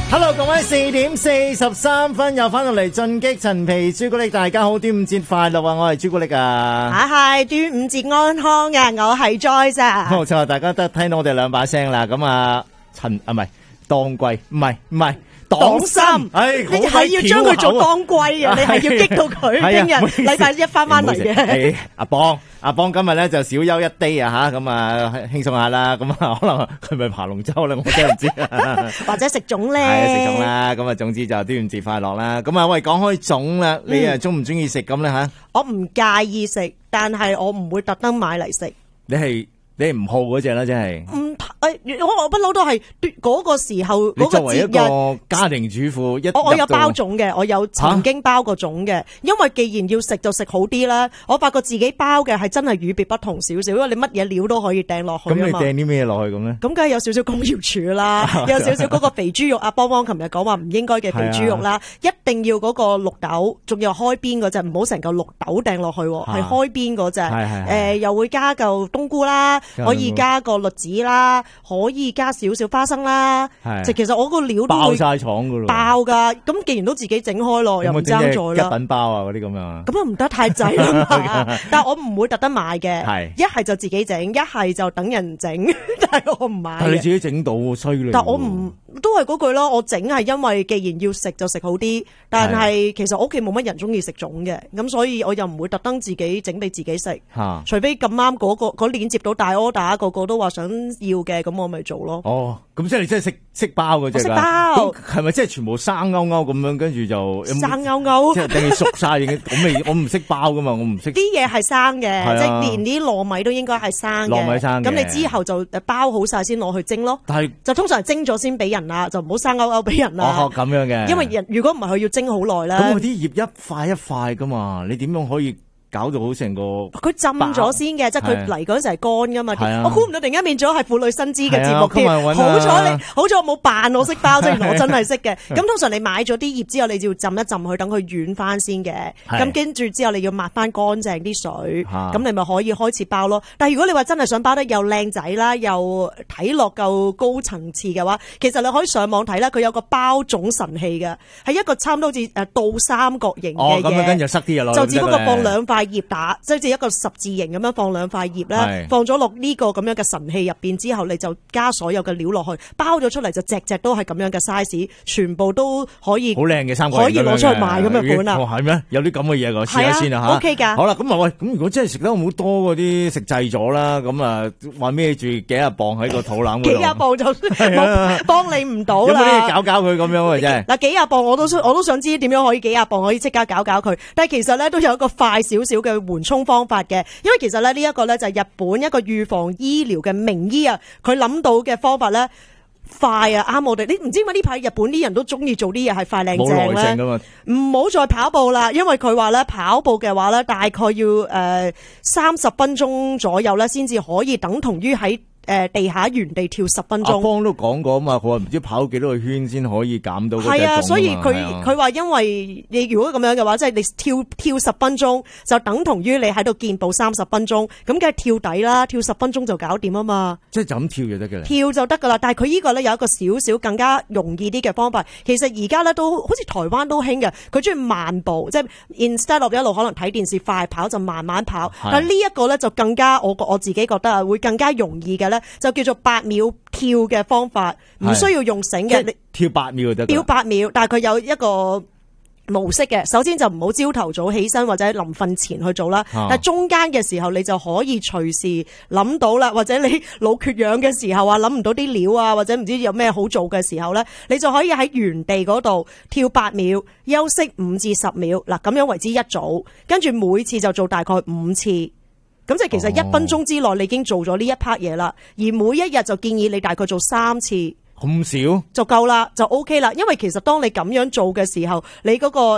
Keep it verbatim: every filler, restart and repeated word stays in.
Hello， 各位，四點四十三分又翻到嚟進擊陳皮朱古力，大家好，端午節快樂啊！我係朱古力啊， 啊係端午節安康啊！我係 Joyce 啊， 冇錯，大家都聽到我哋兩把聲啦。咁啊，陳啊唔係當歸，唔係唔係。黨心，唉， 你係要將佢做當歸啊！你係要激到佢，聽日禮拜一翻翻嚟嘅。 阿邦，阿邦今日咧就小休一 day 啊吓，咁啊輕鬆下啦，咁啊可能佢咪爬龍舟咧，我真係唔知。 或者食粽咧， 係食粽啦，咁啊總之就端午節快樂啦。咁啊喂，講開粽啦，你啊中唔中意食咁咧吓？ 我唔介意食，但係我唔會特登買嚟食。 你係你唔好嗰隻啦，真係。 唔誒，我我不嬲都係嗰個時候嗰個節日。你作為一個家庭主婦，一我我有包粽嘅，我有曾經包過粽嘅。因為既然要食就食好啲啦，我發覺自己包嘅係真係與別不同少少，因為你乜嘢料都可以掟落去啊嘛。咁你掟啲咩落去咁咧？咁梗係有少少工業廚啦，有少少嗰個肥豬肉。阿邦邦琴日講話唔應該嘅肥豬肉啦，一定要嗰個綠豆，仲要開邊嗰隻，唔好成嚿綠豆掟落去，係開邊嗰隻。誒，又會加嚿冬菇啦，可以加個栗子啦。可以加少少花生啦，就其實我個料都會爆晒廠噶咯，爆噶。咁既然都自己整開咯，又唔爭在啦。一品包啊嗰啲咁樣，咁啊唔得太滯啦嘛。但係我唔會特登買嘅，一係就自己整，一係就等人整，但係我唔買。但係你自己整到犀利。但我唔都係嗰句咯，我整係因為既然要食就食好啲，但係其實我屋企冇乜人中意食粽嘅，咁所以我又唔會特登自己整俾自己食，除非咁啱嗰個嗰年接到大 order，個個都話想要嘅。咁我咪做咯。哦，咁即係你真係識識包嘅啫。我識包。係咪即係全部生勾勾咁樣，跟住就生勾勾，即係等於熟晒嘅。我未，我唔識包噶嘛，我唔識。啲嘢係生嘅，即係連啲糯米都應該係生嘅。糯米生嘅。咁你之後就包好晒先攞去蒸咯。但係就通常係蒸咗先俾人啦，就唔好生勾勾俾人啦。哦，咁樣嘅。因為人如果唔係佢要蒸好耐啦。咁佢啲葉一塊一塊噶嘛，你點樣可以搞到好成個？佢浸咗先嘅，即係佢嚟嗰陣時係乾噶嘛。我估唔到突然間變咗係婦女新知嘅節目添。好彩你，好彩我冇扮我識包，即係原來我真係識嘅。咁通常你買咗啲葉之後，你就要浸一浸佢，等佢軟翻先嘅。咁跟住之後你要抹翻乾淨啲水，咁你咪可以開始包咯。但係如果你話真係想包得又靚仔啦，又睇落夠高層次嘅話，其實你可以上網睇啦。佢有個包粽神器嘅，係一個差唔多好似誒倒三角形嘅嘢。哦，咁跟住塞啲嘢落去。就只不過放兩塊葉打，即係一個十字形咁樣放兩塊葉咧，放咗落呢個咁樣嘅神器入邊之後，你就加所有嘅料落去，包咗出嚟就隻隻都係咁樣嘅 size， 全部都可以好靚嘅三個，可以攞出去賣咁嘅款啦。哦，係咩？有啲咁嘅嘢我試下先啊吓。O K 噶。好啦，咁啊喂，咁如果真係食得好多嗰啲食滯咗啦，咁啊話孭住幾廿磅喺個肚腩嗰度，幾廿磅就幫你唔到啦。有冇啲搞搞佢咁樣嘅啫？嗱，幾廿磅我都我都想知點樣可以幾廿磅可以即刻搞搞佢，但係其實咧都有一個快少少嘅緩衝方法嘅，因為其實咧呢一個咧就係日本一個預防醫療嘅名醫啊，佢諗到嘅方法咧快啊，啱我哋。你唔知點解呢排日本啲人都中意做啲嘢係快靚正咧？唔好再跑步啦，因為佢話咧跑步嘅話咧大概要誒三十分鐘左右咧先至可以等同於喺誒，地下原地跳十分鐘。阿邦都講過啊嘛，佢話唔知跑幾多個圈先可以減到嗰隻腫。係啊，所以佢佢話因為你如果咁樣嘅話，即係你跳跳十分鐘，就等同於你喺度健步三十分鐘，咁梗係跳底啦，跳十分鐘就搞掂啊嘛。即係就咁跳就得嘅啦。跳就得噶啦，但係佢呢個咧有一個少少更加容易啲嘅方法。其實而家咧都好似台灣都興嘅，佢中意慢步，即係 instead of 一路可能睇電視快跑就慢慢跑。但係呢一個咧就更加我我自己覺得啊，會更加容易嘅咧。就叫做八秒跳嘅方法，唔需要用繩嘅，你跳八秒就得。跳八秒，但係佢有一個模式嘅。首先就唔好朝頭早起身或者臨瞓前去做啦，啊、但係中間嘅時候你就可以隨時諗到啦，或者你腦缺氧嘅時候啊，諗唔到啲料啊，或者唔知有咩好做嘅時候咧，你就可以喺原地嗰度跳八秒，休息五至十秒，嗱咁樣為之一組，跟住每次就做大概五次。咁即係其實一分鐘之內你已經做咗呢一 part 嘢啦，而每一日就建議你大概做三次，咁少就夠啦，就 OK 啦。因為其實當你咁樣做嘅時候，你嗰個